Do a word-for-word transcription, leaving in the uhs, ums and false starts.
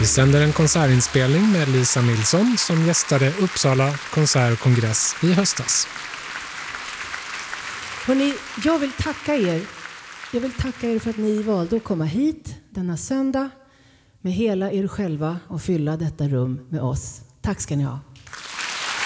Vi sänder en konsertinspelning med Lisa Nilsson som gästade Uppsala konsert och kongress i höstas. Hörrni, jag vill tacka er. Jag vill tacka er för att ni valde att komma hit denna söndag med hela er själva och fylla detta rum med oss. Tack ska ni ha.